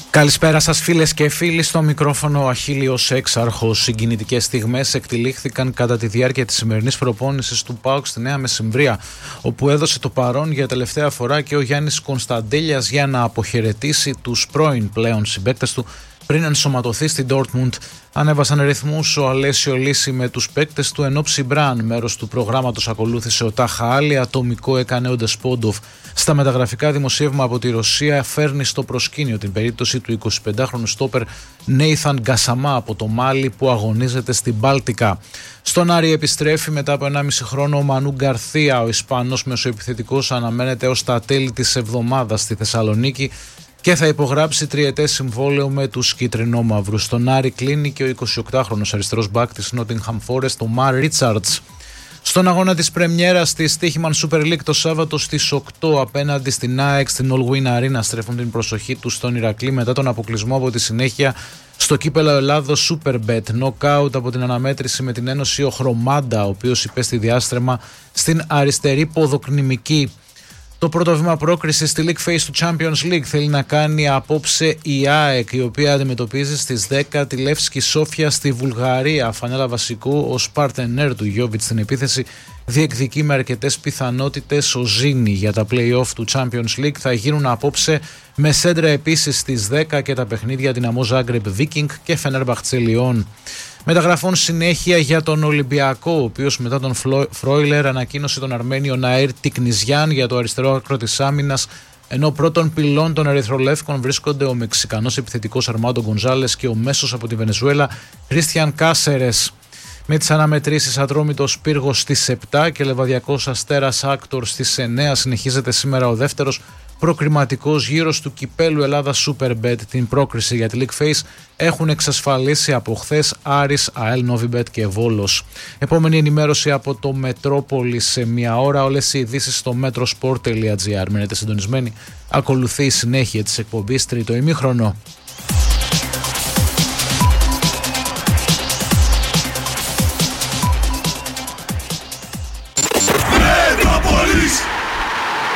Καλησπέρα σας φίλες και φίλοι, στο μικρόφωνο ο Αχίλιος Έξαρχος. Συγκινητικές στιγμές εκτυλίχθηκαν κατά τη διάρκεια της σημερινής προπόνησης του ΠΑΟΚ στη Νέα Μεσημβρία, όπου έδωσε το παρόν για τελευταία φορά και ο Γιάννης Κωνσταντέλιας για να αποχαιρετήσει τους πρώην πλέον συμπαίκτες του πριν ενσωματωθεί στην Ντόρτμουντ. Ανέβασαν ρυθμούς ο Αλέσιο Λύση με τους παίκτες του, ενώ Ψιμπράν μέρος του προγράμματος ακολούθησε ο Τάχα Άλλη, ατομικό έκανε ο Ντεσπόντοφ. Στα μεταγραφικά, δημοσίευμα από τη Ρωσία φέρνει στο προσκήνιο την περίπτωση του 25χρονου στόπερ Νέιθαν Γκασαμά από το Μάλι που αγωνίζεται στην Μπάλτικα. Στον Άρη επιστρέφει μετά από 1,5 χρόνο ο Μανού Γκαρθία. Ο Ισπανός μεσοεπιθετικός αναμένεται ως τα τέλη της εβδομάδας στη Θεσσαλονίκη και θα υπογράψει τριετές συμβόλαιο με τους κίτρινόμαυρους. Στον Άρη κλείνει και ο 28χρονος αριστερός μπακ της Nottingham Forest, ο Μαρ Ρίτσαρτς. Στον αγώνα της πρεμιέρας της Τύχημαν Super League το Σάββατο στις 8 απέναντι στην ΑΕΚ στην All Win Arena στρέφουν την προσοχή τους στον Ηρακλή μετά τον αποκλεισμό από τη συνέχεια στο κύπελλο Ελλάδος Superbet. Knockout από την αναμέτρηση με την Ένωση ο Χρωμάντα, ο οποίος υπέστη διάστρεμα στην αριστερή ποδοκνημική. Το πρώτο βήμα πρόκρισης στη League Phase του Champions League θέλει να κάνει απόψε η ΑΕΚ, η οποία αντιμετωπίζει στις 10 τη Λεύσκη Σόφια στη Βουλγαρία. Φανέλα βασικού ως παρτενέρ του Γιόβιτς στην επίθεση διεκδικεί με αρκετές πιθανότητες ο Ζήνη. Για τα play-off του Champions League θα γίνουν απόψε με σέντρα επίσης στις 10 και τα παιχνίδια Δυναμό Ζάγκρεπ Viking και Φενέρμπαχτσε Λιόν. Μεταγραφών συνέχεια για τον Ολυμπιακό, ο οποίος μετά τον Φρόιλερ ανακοίνωσε τον Αρμένιο Ναήρ Τικνιζιάν για το αριστερό άκρο της άμυνας, ενώ πρώτων πυλών των Ερυθρολεύκων βρίσκονται ο Μεξικανός επιθετικός Αρμάντο Γκονζάλες και ο μέσος από τη Βενεζουέλα Κρίστιαν Κάσερες. Με τις αναμετρήσεις Ατρόμητος Πύργος στις 7 και Λεβαδιακός Αστέρας Άκτορ στις 9 συνεχίζεται σήμερα ο δεύτερος προκριματικός γύρος του κυπέλου Ελλάδα Superbet. Την πρόκριση για τη League Phase έχουν εξασφαλίσει από χθες Άρης, ΑΕΛ Νόβιμπετ και Βόλος. Επόμενη ενημέρωση από το Μετρόπολη σε μία ώρα. Όλες οι ειδήσεις στο metrosport.gr. Μείνετε συντονισμένοι. Ακολουθεί η συνέχεια της εκπομπής τρίτο ημίχρονο.